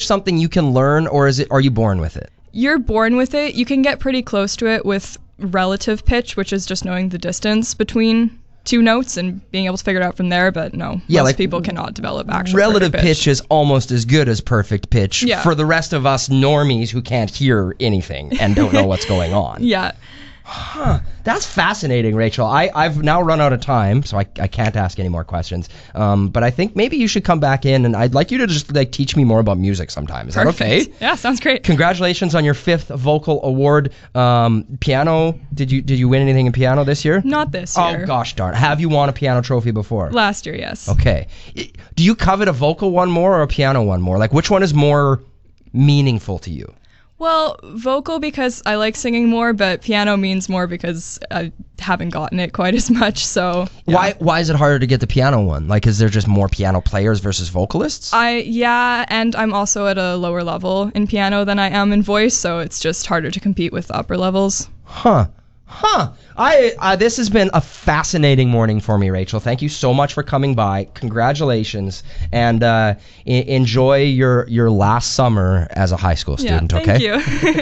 something you can learn, or are you born with it? You're born with it. You can get pretty close to it with relative pitch, which is just knowing the distance between two notes and being able to figure it out from there, but no, most people cannot develop actual relative perfect pitch is almost as good as perfect pitch for the rest of us normies who can't hear anything and don't know what's going on. Yeah. Huh. That's fascinating, Rachel. I've now run out of time, so I can't ask any more questions. But I think maybe you should come back in, and I'd like you to just teach me more about music sometime. Is that okay? Yeah, sounds great. Congratulations on your 5th vocal award. Piano. Did you win anything in piano this year? Not this year. Oh gosh darn. Have you won a piano trophy before? Last year, yes. Okay. Do you covet a vocal one more or a piano one more? Like, which one is more meaningful to you? Well, vocal because I like singing more, but piano means more because I haven't gotten it quite as much. So yeah. Why is it harder to get the piano one? Like, is there just more piano players versus vocalists? And I'm also at a lower level in piano than I am in voice, so it's just harder to compete with the upper levels. Huh. This has been a fascinating morning for me, Rachel. Thank you so much for coming by. Congratulations, and enjoy your last summer as a high school student. Thank okay? You.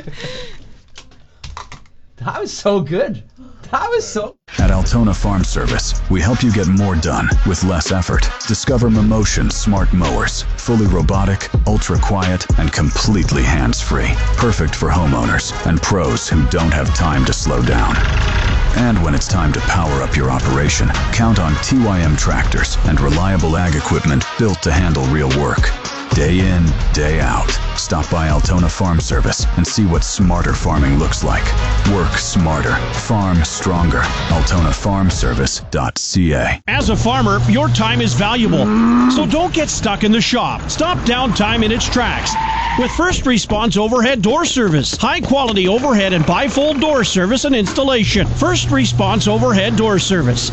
That was so good. At Altona Farm Service, we help you get more done with less effort. Discover Momotion smart mowers, fully robotic, ultra quiet, and completely hands-free. Perfect for homeowners and pros who don't have time to slow down. And when it's time to power up your operation, count on TYM tractors and reliable ag equipment built to handle real work. Day in, day out. Stop by Altona Farm Service and see what smarter farming looks like. Work smarter. Farm stronger. AltonaFarmService.ca. As a farmer, your time is valuable. So don't get stuck in the shop. Stop downtime in its tracks with First Response Overhead Door Service. High quality overhead and bifold door service and installation. First Response Overhead Door Service.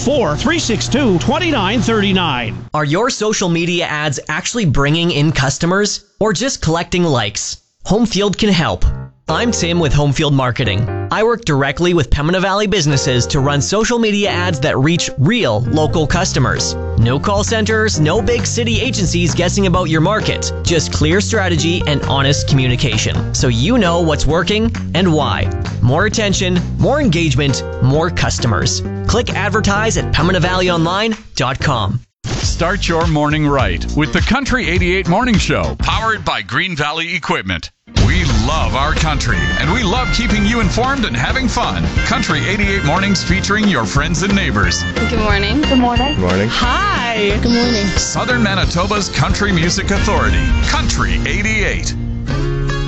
204-362-2939. Are your social media ads actually bringing in customers or just collecting likes? Homefield can help. I'm Tim with Homefield Marketing. I work directly with Pembina Valley businesses to run social media ads that reach real local customers. No call centers, no big city agencies guessing about your market. Just clear strategy and honest communication, so you know what's working and why. More attention, more engagement, more customers. Click advertise at PembinaValleyOnline.com. Start your morning right with the Country 88 Morning Show, powered by Green Valley Equipment. We love our country, and we love keeping you informed and having fun. Country 88 Mornings featuring your friends and neighbors. Good morning. Good morning. Good morning. Hi. Good morning. Southern Manitoba's Country Music Authority, Country 88.